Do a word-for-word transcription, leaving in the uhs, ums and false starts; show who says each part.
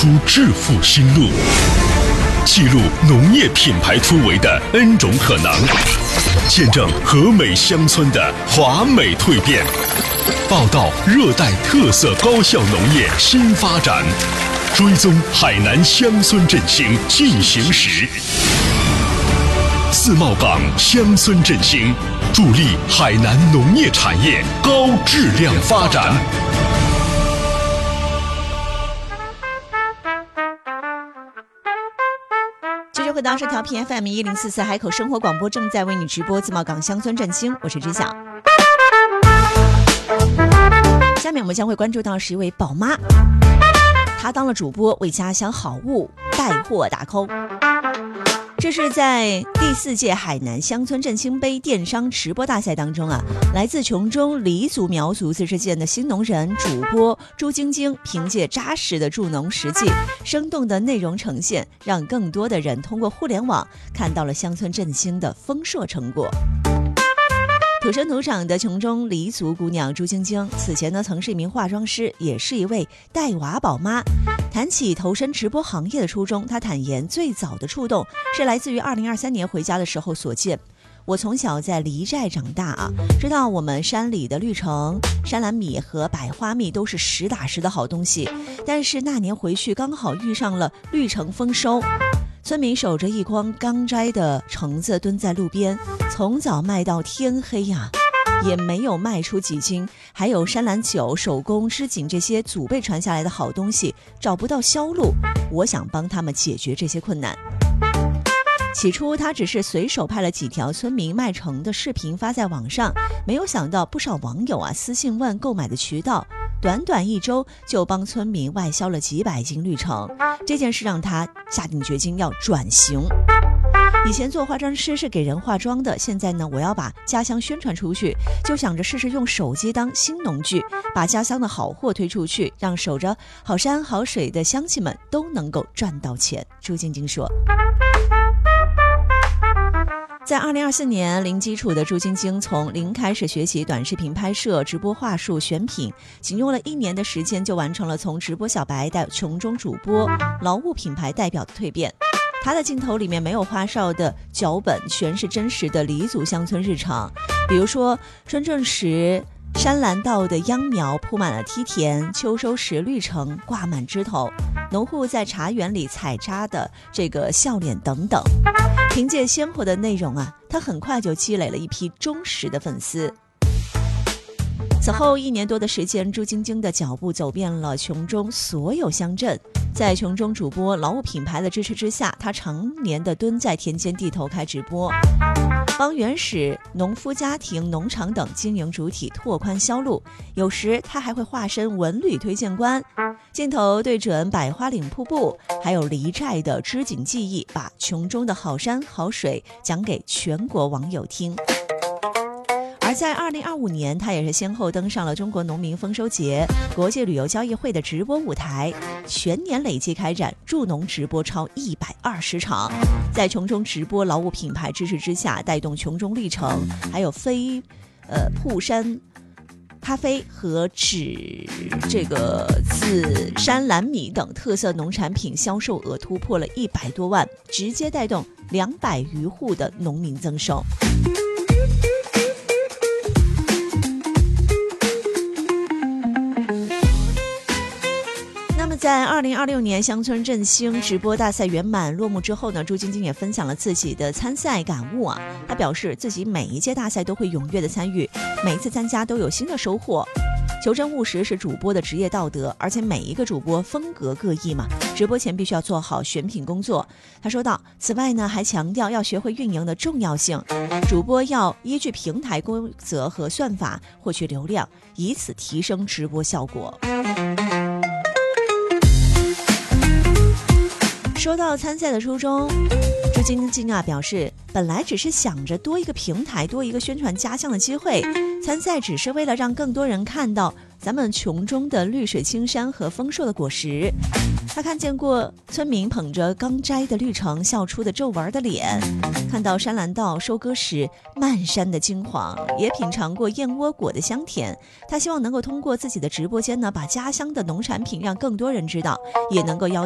Speaker 1: 出致富新路，记录农业品牌突围的 N 种可能，见证和美乡村的华美蜕变，报道热带特色高效农业新发展，追踪海南乡村振兴进行时。自贸港乡村振兴，助力海南农业产业高质量发展。
Speaker 2: 继续回到社调频 F M 一零四四海口生活广播，正在为你直播自贸港乡村振兴，我是知晓。下面我们将会关注到是一位宝妈，她当了主播，为家乡好物带货打 call。这是在第四届海南乡村振兴杯电商直播大赛当中啊，来自琼中黎族苗族自治县的新农人主播朱晶晶，凭借扎实的助农实际、生动的内容呈现，让更多的人通过互联网看到了乡村振兴的丰硕成果。土生土长的琼中黎族姑娘朱晶晶，此前呢曾是一名化妆师，也是一位带娃宝妈。谈起投身直播行业的初衷，她坦言最早的触动是来自于二零二三年回家的时候所见。我从小在黎寨长大啊，知道我们山里的绿橙、山兰米和百花蜜都是实打实的好东西，但是那年回去刚好遇上了绿橙丰收。村民守着一筐刚摘的橙子蹲在路边，从早卖到天黑呀、啊，也没有卖出几斤。还有山兰酒、手工织锦这些祖辈传下来的好东西找不到销路，我想帮他们解决这些困难。起初他只是随手拍了几条村民卖橙的视频发在网上，没有想到不少网友啊私信问购买的渠道，短短一周就帮村民外销了几百斤绿橙。这件事让他下定决心要转型。以前做化妆师是给人化妆的，现在呢我要把家乡宣传出去，就想着试试用手机当新农具，把家乡的好货推出去，让守着好山好水的乡亲们都能够赚到钱。朱晶晶说，在二零二四年，零基础的朱晶晶从零开始学习短视频拍摄、直播话术、选品，仅用了一年的时间就完成了从直播小白到琼中主播、劳务品牌代表的蜕变。他的镜头里面没有花哨的脚本，全是真实的黎族乡村日常，比如说春种时山兰道的秧苗铺满了梯田，秋收时绿橙挂满枝头，农户在茶园里采摘的这个笑脸等等。凭借鲜活的内容啊，他很快就积累了一批忠实的粉丝。此后一年多的时间，朱晶晶的脚步走遍了琼中所有乡镇。在琼中主播劳务品牌的支持之下，他常年的蹲在田间地头开直播，帮原始农夫家庭、农场等经营主体拓宽销路。有时他还会化身文旅推荐官，镜头对准百花岭瀑布还有黎寨的织锦技艺，把琼中的好山好水讲给全国网友听。而在二零二五年，他也是先后登上了中国农民丰收节、国际旅游交易会的直播舞台，全年累计开展助农直播超一百二十场。在琼中直播劳务品牌支持之下，带动琼中历程还有非呃铺山咖啡和纸这个紫山蓝米等特色农产品销售额突破了一百多万，直接带动两百余户的农民增收。在二零二六年乡村振兴直播大赛圆满落幕之后呢，朱晶晶也分享了自己的参赛感悟啊。他表示自己每一届大赛都会踊跃的参与，每一次参加都有新的收获。求真务实是主播的职业道德，而且每一个主播风格各异嘛，直播前必须要做好选品工作。他说道，此外呢，还强调要学会运营的重要性，主播要依据平台规则和算法获取流量，以此提升直播效果。说到参赛的初衷，朱晶晶啊表示，本来只是想着多一个平台，多一个宣传家乡的机会，参赛只是为了让更多人看到咱们琼中的绿水青山和丰硕的果实。他看见过村民捧着刚摘的绿橙笑出的皱纹的脸，看到山兰道收割时漫山的金黄，也品尝过燕窝果的香甜。他希望能够通过自己的直播间呢，把家乡的农产品让更多人知道，也能够邀